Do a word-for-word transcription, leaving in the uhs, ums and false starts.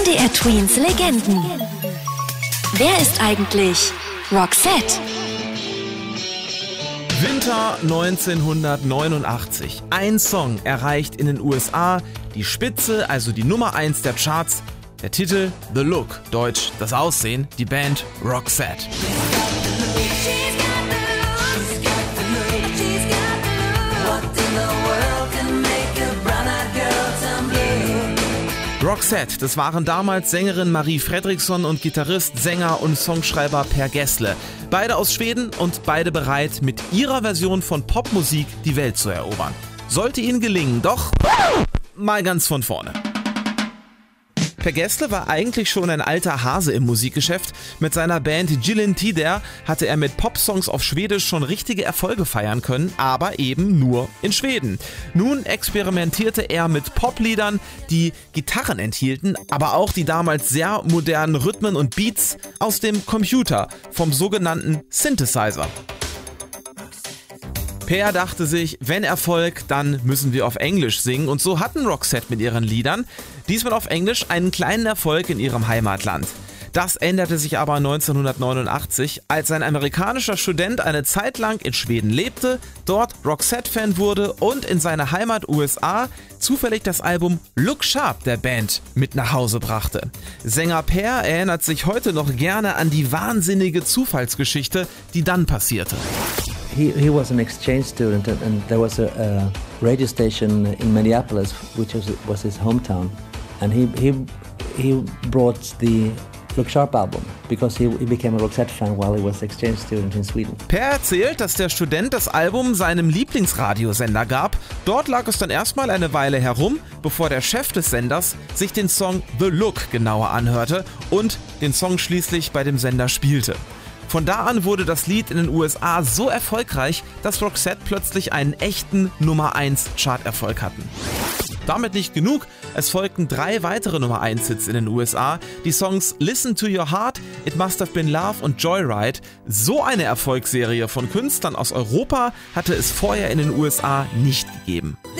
M D R Tweens Legenden. Wer ist eigentlich Roxette? Winter neunzehnhundertneunundachtzig. Ein Song erreicht in den U S A die Spitze, also die Nummer eins der Charts. Der Titel The Look, deutsch das Aussehen, die Band Roxette. Roxette, das waren damals Sängerin Marie Fredriksson und Gitarrist, Sänger und Songschreiber Per Gessle. Beide aus Schweden und beide bereit, mit ihrer Version von Popmusik die Welt zu erobern. Sollte ihnen gelingen, doch mal ganz von vorne. Per Gessle war eigentlich schon ein alter Hase im Musikgeschäft. Mit seiner Band Gyllene Tider hatte er mit Popsongs auf Schwedisch schon richtige Erfolge feiern können, aber eben nur in Schweden. Nun experimentierte er mit Popliedern, die Gitarren enthielten, aber auch die damals sehr modernen Rhythmen und Beats aus dem Computer, vom sogenannten Synthesizer. Per dachte sich, wenn Erfolg, dann müssen wir auf Englisch singen, und so hatten Roxette mit ihren Liedern diesmal auf Englisch einen kleinen Erfolg in ihrem Heimatland. Das änderte sich aber neunzehnhundertneunundachtzig, als ein amerikanischer Student eine Zeit lang in Schweden lebte, dort Roxette-Fan wurde und in seine Heimat U S A zufällig das Album Look Sharp der Band mit nach Hause brachte. Sänger Per erinnert sich heute noch gerne an die wahnsinnige Zufallsgeschichte, die dann passierte. He, he was an exchange student, and, and there was a, a radio station in Minneapolis, which was, was his hometown, and he, he, he brought the Look Sharp album because he, he became a Roxette fan while he was exchange student in Sweden. Per erzählt, dass der Student das Album seinem Lieblingsradiosender gab. Dort lag es dann erstmal eine Weile herum, bevor der Chef des Senders sich den Song The Look genauer anhörte und den Song schließlich bei dem Sender spielte. Von da an wurde das Lied in den U S A so erfolgreich, dass Roxette plötzlich einen echten Nummer eins Charterfolg hatten. Damit nicht genug, es folgten drei weitere Nummer eins Hits in den U S A, die Songs Listen to Your Heart, It Must Have Been Love und Joyride. So eine Erfolgsserie von Künstlern aus Europa hatte es vorher in den U S A nicht gegeben.